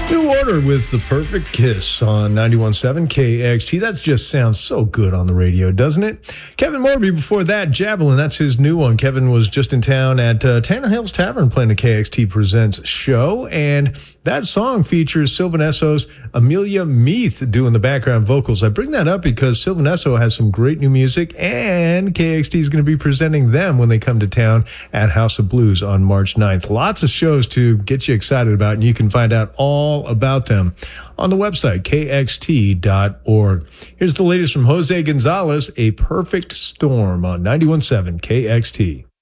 New Order with The Perfect Kiss on 91.7 KXT. That just sounds so good on the radio, doesn't it? Kevin Morby before that, Javelin, that's his new one. Kevin was just in town at Tannehill's Tavern playing the KXT Presents show, and that song features Sylvan Esso's Amelia Meath doing the background vocals. I bring that up because Sylvan Esso has some great new music, and KXT is going to be presenting them when they come to town at House of Blues on March 9th. Lots of shows to get you excited about, and you can find out all about them on the website, kxt.org. Here's the latest from Jose Gonzalez, A Perfect Storm on 91.7 KXT.